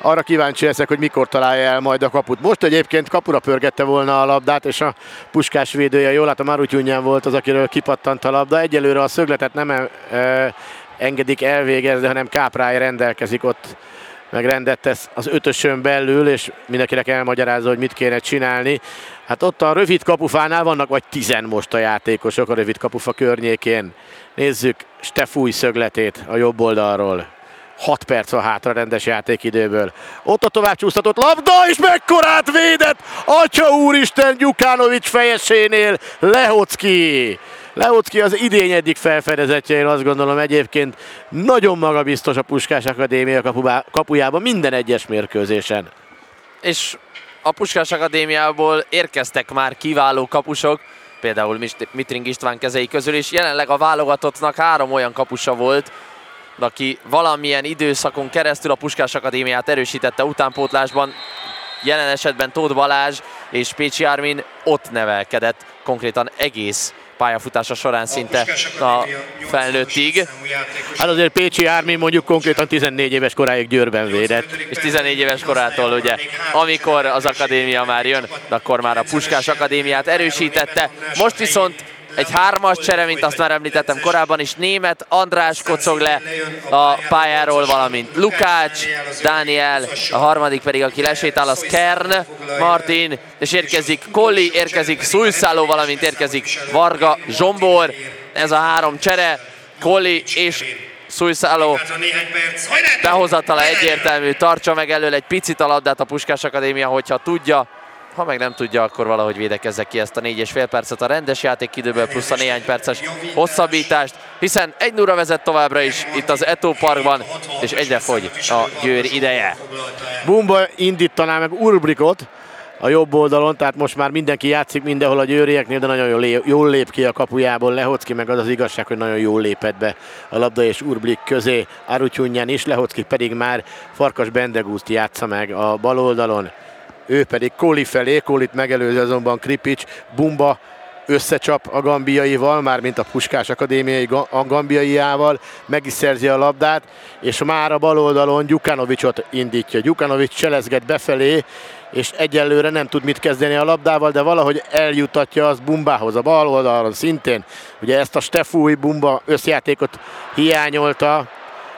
arra kíváncsi leszek, hogy mikor találja el majd a kaput. Most egyébként kapura pörgette volna a labdát, és a Puskás védője, jól látom, Marutyunyan volt az, akiről kipattant a labda. Egyelőre a szögletet nem engedik elvégezni, hanem Káprály rendelkezik ott, meg rendet tesz az ötösön belül, és mindenkinek elmagyarázza, hogy mit kéne csinálni. Hát ott a rövid kapufánál vannak vagy 10 most a játékosok a rövid kapufa környékén. Nézzük Stefúj szögletét a jobb oldalról. 6 perc van hátra rendes játékidőből. Ott a tovább csúsztatott labda, és mekkorát védett! Atya úristen, Gyukanovics fejesénél Lehocki! Lehocki az idény egyik felfedezetje, én azt gondolom egyébként nagyon magabiztos a Puskás Akadémia kapujában minden egyes mérkőzésen. És a Puskás Akadémiából érkeztek már kiváló kapusok, például Mitring István kezei közül, és jelenleg a válogatottnak 3 olyan kapusa volt, aki valamilyen időszakon keresztül a Puskás Akadémiát erősítette utánpótlásban. Jelen esetben Tóth Balázs és Pécsi Ármin ott nevelkedett, konkrétan egész pályafutása során szinte a felnőttig. Hát azért Pécsi Ármin mondjuk konkrétan 14 éves koráig Győrben védett. És 14 éves korától ugye, amikor az akadémia már jön, akkor már a Puskás Akadémiát erősítette. Most viszont egy 3-as csere, mint azt már említettem korábban is, Németh András kocog le a pályáról, valamint Lukács, Dániel, a harmadik pedig, aki lesétál, az Kern Martin, és érkezik Kolli, érkezik Szújszáló, valamint érkezik Varga Zsombor. Ez a 3 csere, Kolli és Szújszáló behozatala egyértelmű, tartsa meg elől egy picit a labdát a Puskás Akadémia, hogyha tudja. Ha meg nem tudja, akkor valahogy védekezze ki ezt a 4,5 percet a rendes játékidőből, plusz a néhány perces hosszabbítást, hiszen 1-0-ra vezet továbbra is itt az Eto Parkban, és egyre fogy a Győr ideje. Bumba indítaná meg Urbrikot a jobb oldalon, tehát most már mindenki játszik mindenhol a győrieknél, de nagyon jól lép ki a kapujából Lehocki, meg az az igazság, hogy nagyon jól lépett be a labda és Urbrik közé. Arutyunyan is, Lehocki pedig már Farkas Bendegúzt játsza meg a bal oldalon. Ő pedig Koli felé, Kolit megelőzi azonban Kripics, Bumba összecsap a gambiaival, mármint a Puskás Akadémiai gambiaiával, meg is szerzi a labdát, és már a bal oldalon Gyukanovicsot indítja. Gyukanovics cselezget befelé, és egyelőre nem tud mit kezdeni a labdával, de valahogy eljutatja az Bumbához a bal oldalon szintén. Ugye ezt a Stefúj Bumba összjátékot hiányolta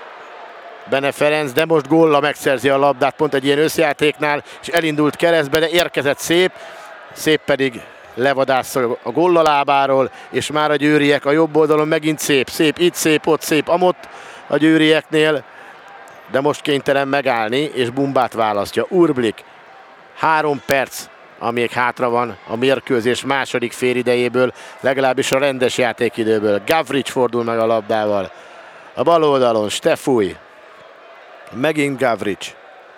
Bene Ferenc, de most góllal megszerzi a labdát pont egy ilyen összjátéknál, és elindult keresztbe, de érkezett Szép pedig levadászol a góllalábáról, és már a győriek a jobb oldalon megint szép itt, szép ott, szép amott a győrieknél, de most kénytelen megállni, és Bumbát választja. Urblik, 3 perc, amíg hátra van a mérkőzés második félidejéből, legalábbis a rendes játékidőből. Gavrics fordul meg a labdával. A bal oldalon Stefúj, megint Gavrics,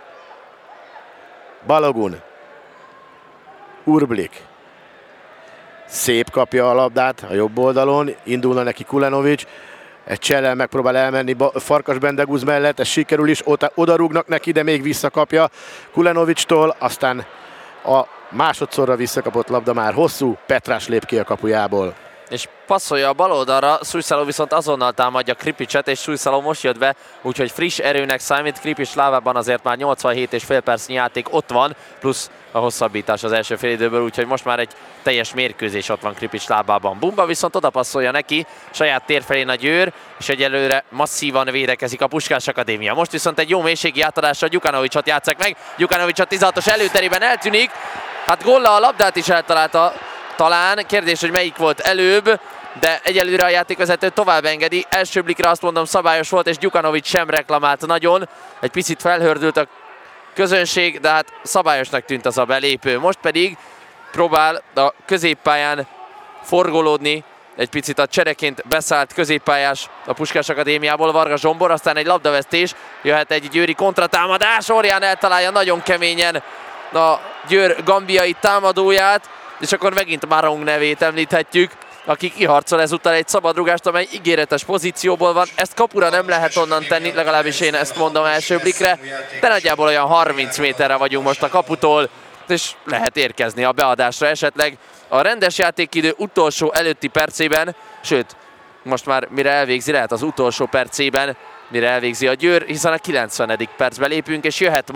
Balogun, Urblik, szép kapja a labdát a jobb oldalon, indulna neki Kulenovics, egy csellel megpróbál elmenni Farkas Bendegúz mellett, ez sikerül is, odarúgnak neki, de még visszakapja Kulenovicstól, aztán a másodszorra visszakapott labda már hosszú, Petrás lép ki a kapujából. És passzolja a bal oldalra, Szújszáló viszont azonnal támadja Kripicset, és Szújszáló most jött be, úgyhogy friss erőnek számít. Kripics lábában azért már 87,5 percnyi játék ott van, plusz a hosszabbítás az első félidőből, úgyhogy most már egy teljes mérkőzés ott van Kripics lábában. Bumba viszont oda passzolja neki, saját tér felén a Győr, és egyelőre masszívan védekezik a Puskás Akadémia. Most viszont egy jó mélységi átadásra Gyukanovicsot játsszák meg, Gyukanovics a 16-os előterében eltűnik, hát góllal a labdát is eltalálta. Talán, kérdés, hogy melyik volt előbb, de egyelőre a játékvezető tovább engedi. Első blikre azt mondom szabályos volt, és Gyukanovics sem reklamált nagyon. Egy picit felhördült a közönség, de hát szabályosnak tűnt az a belépő. Most pedig próbál a középpályán forgolódni, egy picit a csereként beszállt középpályás a Puskás Akadémiából Varga Zsombor, aztán egy labdavesztés, jöhet egy győri kontratámadás, Orján eltalálja nagyon keményen a Győr gambiai támadóját, és akkor megint Marong nevét említhetjük, aki kiharcol ezúttal egy szabadrugást, amely ígéretes pozícióból van. Ezt kapura nem lehet onnan tenni, legalábbis én ezt mondom első blikre, de nagyjából olyan 30 méterre vagyunk most a kaputól, és lehet érkezni a beadásra esetleg a rendes játékidő utolsó előtti percében, sőt, most már mire elvégzi, lehet az utolsó percében, mire elvégzi a Győr, hiszen a 90. percbe lépünk, és jöhet